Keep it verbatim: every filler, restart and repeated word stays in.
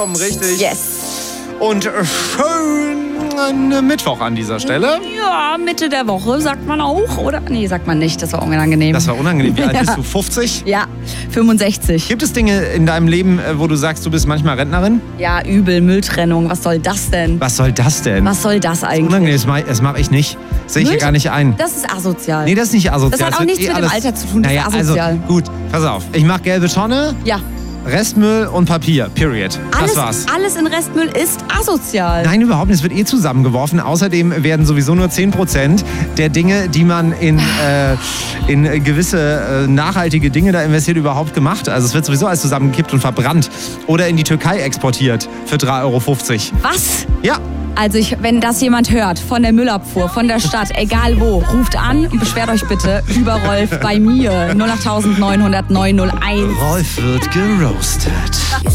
vollkommen richtig. Yes. Und schönen Mittwoch an dieser Stelle. Ja, Mitte der Woche sagt man auch, oder? Nee, sagt man nicht, das war unangenehm. Das war unangenehm. Wie alt bist du? fünfzig? Ja, fünfundsechzig. Gibt es Dinge in deinem Leben, wo du sagst, du bist manchmal Rentnerin? Ja, übel, Mülltrennung, was soll das denn? Was soll das denn? Was soll das eigentlich? Unangenehm, das mache das mach ich nicht. Sehe ich hier gar nicht ein. Das ist asozial. Nee, das ist nicht asozial. Das hat auch wird nichts eh mit dem alles- Alter zu tun, das naja, ist asozial. Also, gut, pass auf. Ich mache gelbe Tonne, Ja, Restmüll und Papier. Period. alles, das war's. alles in Restmüll ist asozial. Nein, überhaupt nicht. Es wird eh zusammengeworfen. Außerdem werden sowieso nur zehn Prozent der Dinge, die man in, äh, in gewisse äh, nachhaltige Dinge da investiert, überhaupt gemacht. Also es wird sowieso alles zusammengekippt und verbrannt. Oder in die Türkei exportiert für drei Euro fünfzig. Was? Ja. Also ich, wenn das jemand hört, von der Müllabfuhr, von der Stadt, egal wo, ruft an und beschwert euch bitte über Rolf bei mir. null acht neun null null neun null eins. Rolf wird geroastet.